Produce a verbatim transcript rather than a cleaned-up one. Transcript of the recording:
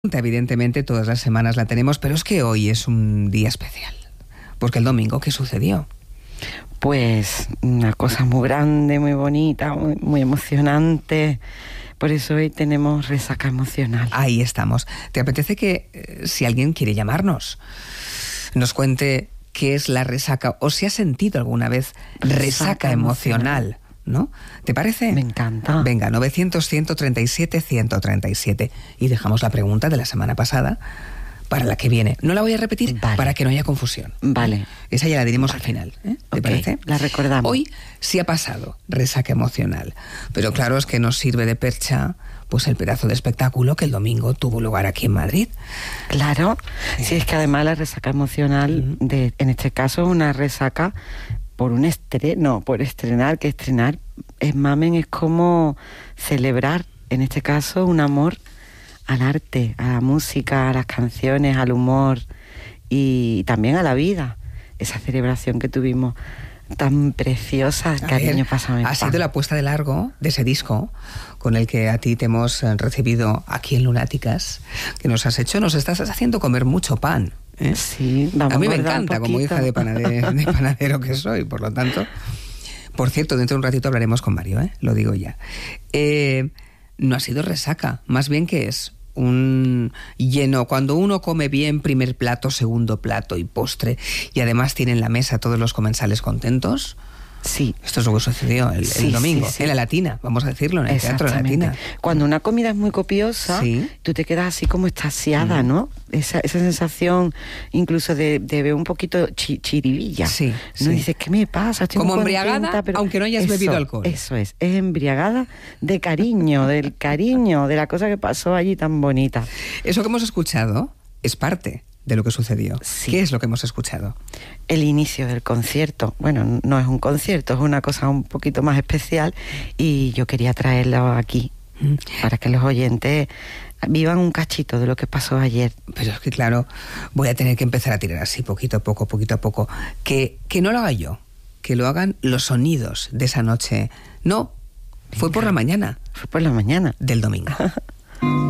Evidentemente todas las semanas la tenemos, pero es que hoy es un día especial. Porque el domingo, ¿qué sucedió? Pues una cosa muy grande, muy bonita, muy, muy emocionante. Por eso hoy tenemos resaca emocional. Ahí estamos. ¿Te apetece que, eh, si alguien quiere llamarnos, nos cuente qué es la resaca o si ha sentido alguna vez resaca, resaca emocional? emocional. ¿No? ¿Te parece? Me encanta. Venga, novecientos, ciento treinta y siete, ciento treinta y siete. Y dejamos la pregunta de la semana pasada para la que viene. No la voy a repetir, vale, para que no haya confusión. Vale. Esa ya la diremos vale. al final. ¿eh? ¿Te okay. parece? La recordamos. Hoy sí ha pasado resaca emocional. Pero claro, es que nos sirve de percha pues el pedazo de espectáculo que el domingo tuvo lugar aquí en Madrid. Claro. Sí, sí, es que además la resaca emocional, uh-huh. de, en este caso, una resaca por un estreno, por estrenar, que estrenar es mamen, es como celebrar, en este caso, un amor al arte, a la música, a las canciones, al humor y también a la vida. Esa celebración que tuvimos tan preciosa, a cariño, ver, pásame. Ha sido la puesta de largo de ese disco con el que a ti te hemos recibido aquí en Lunáticas, que nos has hecho, nos estás haciendo comer mucho pan. ¿Eh? Sí, vamos a mí me encanta, como hija de panadero, de panadero que soy, por lo tanto. Por cierto, dentro de un ratito hablaremos con Mario, ¿eh? Lo digo ya. Eh, no ha sido resaca, más bien que es un lleno. Cuando uno come bien, primer plato, segundo plato y postre, y además tienen la mesa todos los comensales contentos. Sí. Esto es lo que sucedió el, sí, el domingo, sí, sí. en la Latina, vamos a decirlo, en el Teatro Latina. Cuando una comida es muy copiosa, sí. tú te quedas así como extasiada, mm. ¿no? Esa, esa sensación incluso de, de ver un poquito chi, chiribilla. Sí, no sí. dices, ¿qué me pasa? Estoy como muy embriagada, contenta, pero aunque no hayas eso, bebido alcohol. Eso es, es embriagada de cariño, del cariño, de la cosa que pasó allí tan bonita. Eso que hemos escuchado es parte de lo que sucedió. Sí. ¿Qué es lo que hemos escuchado? El inicio del concierto. Bueno, no es un concierto, es una cosa un poquito más especial y yo quería traerlo aquí mm. para que los oyentes vivan un cachito de lo que pasó ayer. Pero es que claro, voy a tener que empezar a tirar así poquito a poco, poquito a poco. Que, que no lo haga yo, que lo hagan los sonidos de esa noche. No, Venga. Fue por la mañana. Fue por la mañana. Del domingo.